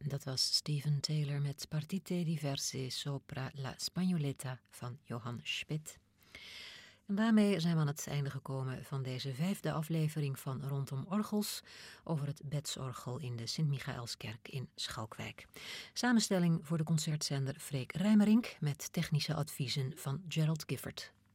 Dat was Steven Taylor met Partite diverse sopra la Spagnoletta van Johann Schmidt. En daarmee zijn we aan het einde gekomen van deze 5e aflevering van Rondom Orgels over het Betsorgel in de Sint-Michaelskerk in Schalkwijk. Samenstelling voor de concertzender Freek Rijmerink met technische adviezen van Gerald Gifford.